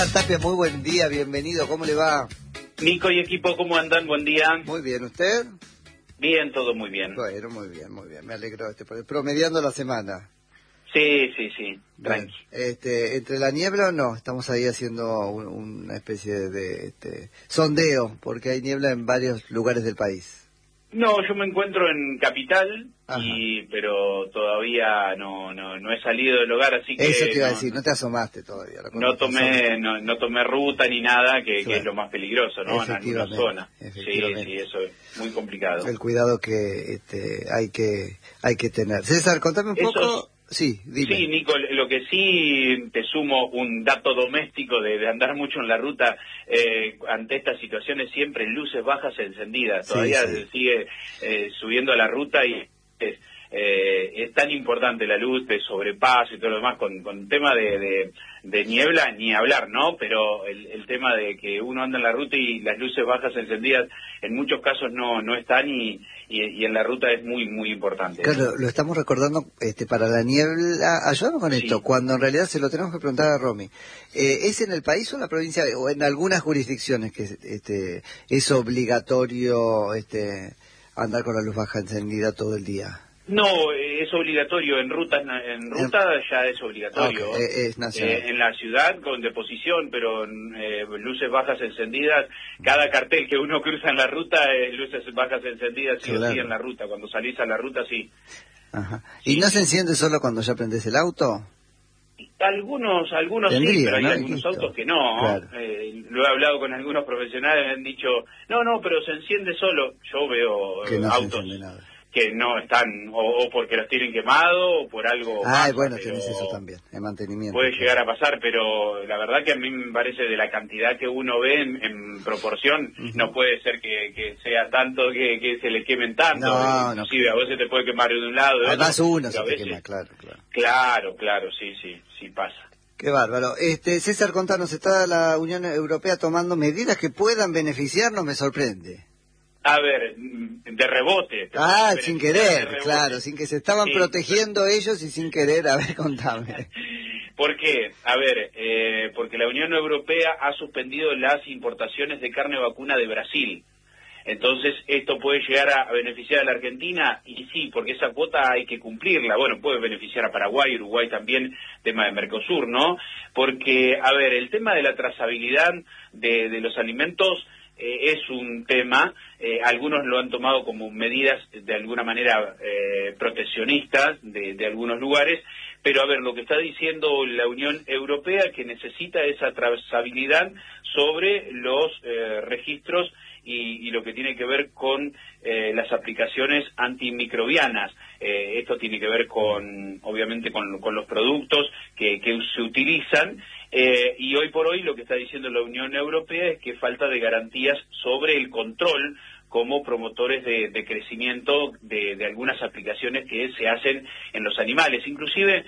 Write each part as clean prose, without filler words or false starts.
Tapia, muy buen día, bienvenido, ¿cómo le va? Nico y equipo, ¿cómo andan? Buen día. Muy bien, ¿usted? Bien, todo muy bien. Bueno, muy bien, me alegro. Promediando la semana. Sí, tranqui. ¿Entre la niebla o no? Estamos ahí haciendo una especie de sondeo, porque hay niebla en varios lugares del país. No, yo me encuentro en Capital, Ajá. pero todavía no he salido del hogar, así que... Eso te iba a decir, no te asomaste todavía. No tomé ruta ni nada, que es lo más peligroso, ¿no? En alguna zona. Sí, eso es muy complicado. El cuidado que hay que tener. César, contame un poco... Sí, dime. Sí, Nico, lo que sí te sumo un dato doméstico de andar mucho en la ruta ante estas situaciones, siempre luces bajas encendidas. Todavía sigue subiendo a la ruta y es tan importante la luz de sobrepaso y todo lo demás con tema de niebla, ni hablar, ¿no? Pero el tema de que uno anda en la ruta y las luces bajas encendidas en muchos casos no están y en la ruta es muy, muy importante. Claro, lo estamos recordando para la niebla. Ayúdame con esto, cuando en realidad se lo tenemos que preguntar a Romy. ¿Es en el país o en la provincia o en algunas jurisdicciones que es obligatorio andar con la luz baja encendida todo el día? No, es obligatorio, en ruta ya es obligatorio. Okay, es nacional. En la ciudad con deposición, pero luces bajas encendidas, cada cartel que uno cruza en la ruta es luces bajas encendidas sí o sí en la ruta, cuando salís a la ruta sí. Ajá. ¿Y no se enciende solo cuando ya prendés el auto? Algunos sí, pero hay algunos autos que no. Claro. Lo he hablado con algunos profesionales, me han dicho, no, pero se enciende solo. Yo veo que no autos se enciende nada, que no están, o porque los tienen quemado, o por algo más. Bueno, tenés eso también, el mantenimiento. Puede llegar a pasar, pero la verdad que a mí me parece de la cantidad que uno ve en proporción, no puede ser que sea tanto que se le quemen tanto. Inclusive a veces te puede quemar de un lado, de otro. Además uno se te quema, claro. Claro, sí pasa. Qué bárbaro. César, contanos, ¿está la Unión Europea tomando medidas que puedan beneficiarnos? Me sorprende. A ver, de rebote. Sin querer, claro, sin que se estaban protegiendo ellos y sin querer. A ver, contame. ¿Por qué? A ver, porque la Unión Europea ha suspendido las importaciones de carne vacuna de Brasil. Entonces, ¿esto puede llegar a beneficiar a la Argentina? Y sí, porque esa cuota hay que cumplirla. Bueno, puede beneficiar a Paraguay, Uruguay también, tema de Mercosur, ¿no? Porque, a ver, el tema de la trazabilidad de los alimentos es un tema, algunos lo han tomado como medidas de alguna manera proteccionistas de algunos lugares, pero a ver, lo que está diciendo la Unión Europea es que necesita esa trazabilidad sobre los registros y lo que tiene que ver con las aplicaciones antimicrobianas. Esto tiene que ver obviamente con los productos que se utilizan, y hoy por hoy lo que está diciendo la Unión Europea es que falta de garantías sobre el control como promotores de crecimiento de algunas aplicaciones que se hacen en los animales. Inclusive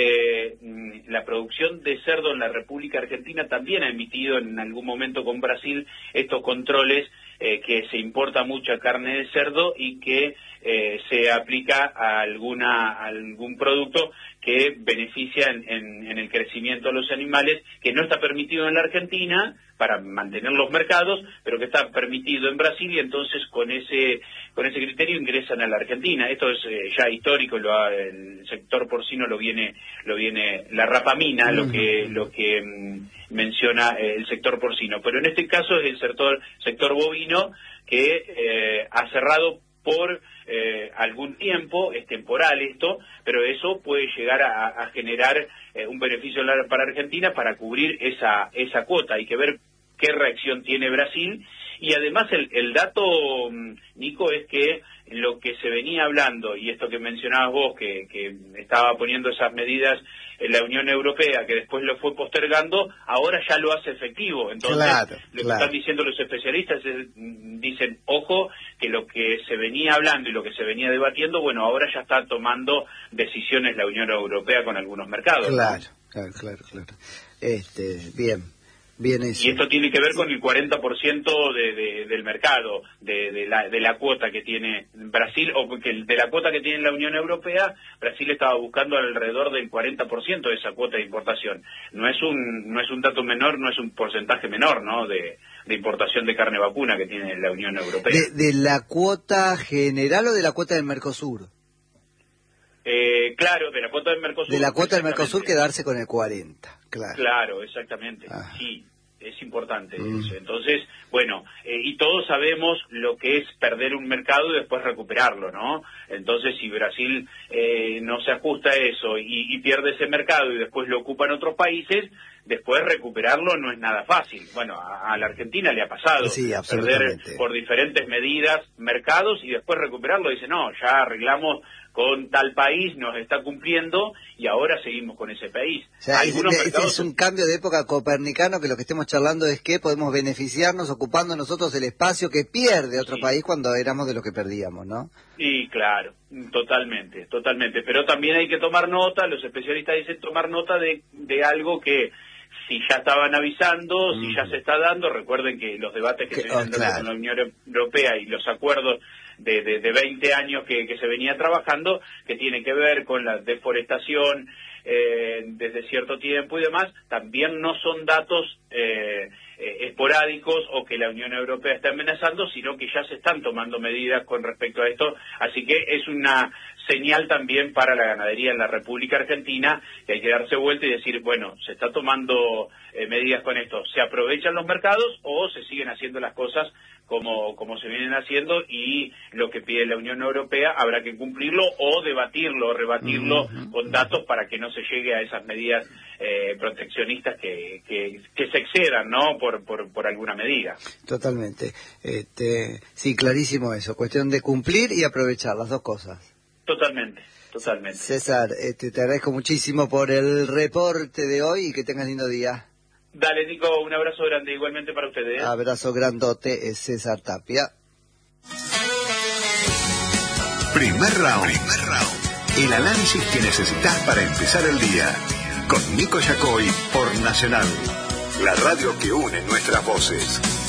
la producción de cerdo en la República Argentina también ha emitido en algún momento con Brasil estos controles, que se importa mucha carne de cerdo y que se aplica a algún producto que beneficia en el crecimiento de los animales, que no está permitido en la Argentina para mantener los mercados, pero que está permitido en Brasil, y entonces con ese criterio ingresan a la Argentina. Esto es ya histórico, el sector porcino lo viene la rapamina, lo que menciona el sector porcino, pero en este caso es el sector bovino que ha cerrado por algún tiempo, es temporal esto, pero eso puede llegar a generar un beneficio para Argentina para cubrir esa cuota. Hay que ver qué reacción tiene Brasil, y además el dato, Nico, es que lo que se venía hablando, y esto que mencionabas vos, que estaba poniendo esas medidas en la Unión Europea, que después lo fue postergando, ahora ya lo hace efectivo. Entonces, lo que están diciendo los especialistas dicen, ojo, que lo que se venía hablando y lo que se venía debatiendo, bueno, ahora ya está tomando decisiones la Unión Europea con algunos mercados. Claro. Bien. Bien eso. Y esto tiene que ver con el 40% del mercado, de la cuota que tiene Brasil, o porque de la cuota que tiene la Unión Europea, Brasil estaba buscando alrededor del 40% de esa cuota de importación. No es un dato menor, no es un porcentaje menor, ¿no?, de importación de carne vacuna que tiene la Unión Europea. ¿De la cuota general o de la cuota del Mercosur? Claro, de la cuota del Mercosur. De la cuota del Mercosur quedarse con el 40, claro. Claro, exactamente, sí. Es importante eso. Entonces, bueno, y todos sabemos lo que es perder un mercado y después recuperarlo, ¿no? Entonces, si Brasil no se ajusta a eso y pierde ese mercado y después lo ocupan otros países, después recuperarlo no es nada fácil. Bueno, a la Argentina le ha pasado perder por diferentes medidas mercados y después recuperarlo. Dice, no, ya arreglamos con tal país, nos está cumpliendo y ahora seguimos con ese país. O sea, es un cambio de época copernicano, que lo que estemos charlando es que podemos beneficiarnos ocupando nosotros el espacio que pierde otro país cuando éramos de los que perdíamos, ¿no? Y claro, totalmente. Pero también hay que tomar nota, los especialistas dicen tomar nota de algo que si ya estaban avisando, si ya se está dando. Recuerden que los debates que se vienen dando con la Unión Europea y los acuerdos de 20 años que se venía trabajando, que tiene que ver con la deforestación desde cierto tiempo y demás, también no son datos esporádicos o que la Unión Europea está amenazando, sino que ya se están tomando medidas con respecto a esto. Así que es una señal también para la ganadería en la República Argentina, que hay que darse vuelta y decir, bueno, se está tomando medidas con esto. ¿Se aprovechan los mercados o se siguen haciendo las cosas como se vienen haciendo, y lo que pide la Unión Europea habrá que cumplirlo o debatirlo o rebatirlo con datos para que no se llegue a esas medidas proteccionistas que se excedan, ¿no?, por alguna medida? Totalmente. Sí, clarísimo eso. Cuestión de cumplir y aprovechar las dos cosas. Totalmente. César, te agradezco muchísimo por el reporte de hoy y que tengas lindo día. Dale, Nico, un abrazo grande, igualmente para ustedes. Abrazo grandote, es César Tapia. Primer round. El análisis que necesitas para empezar el día. Con Nico Yacoy por Nacional, la radio que une nuestras voces.